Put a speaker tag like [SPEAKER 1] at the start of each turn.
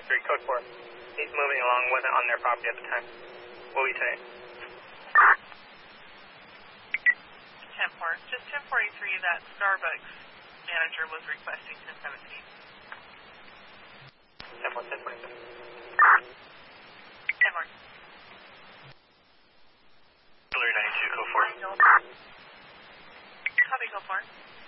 [SPEAKER 1] 1043, code 4. He's moving along, wasn't on their property at the time. Will be today.
[SPEAKER 2] 10-4. Just 1043, that Starbucks manager was requesting 1017.
[SPEAKER 1] 10-4, 1047.
[SPEAKER 2] 10-4.
[SPEAKER 1] Blue 92, code 4.
[SPEAKER 2] Copy, code 4.